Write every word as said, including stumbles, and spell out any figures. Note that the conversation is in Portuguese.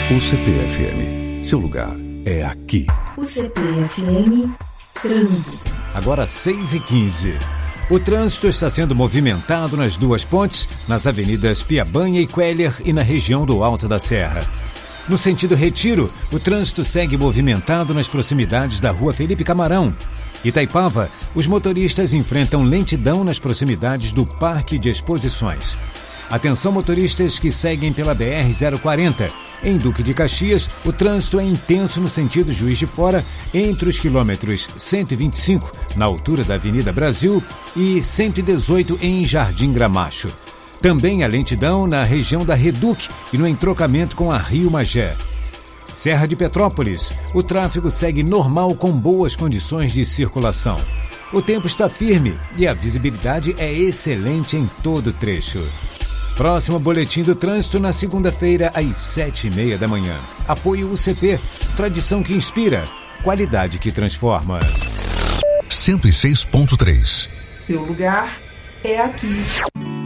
U C P F M. Seu lugar é aqui. U C P F M Trânsito. Agora seis e quinze. O trânsito está sendo movimentado nas duas pontes, nas avenidas Piabanha e Queller e na região do Alto da Serra. No sentido Retiro, o trânsito segue movimentado nas proximidades da Rua Felipe Camarão. Itaipava, os motoristas enfrentam lentidão nas proximidades do Parque de Exposições. Atenção motoristas que seguem pela B R zero quarenta. Em Duque de Caxias, o trânsito é intenso no sentido Juiz de Fora, entre os quilômetros cento e vinte e cinco, na altura da Avenida Brasil, e cento e dezoito em Jardim Gramacho. Também há lentidão na região da Reduc e no entrocamento com a Rio Magé. Serra de Petrópolis, o tráfego segue normal com boas condições de circulação. O tempo está firme e a visibilidade é excelente em todo o trecho. Próximo boletim do trânsito na segunda-feira, às sete e meia da manhã. Apoio U C P, tradição que inspira, qualidade que transforma. cento e seis ponto três. Seu lugar é aqui.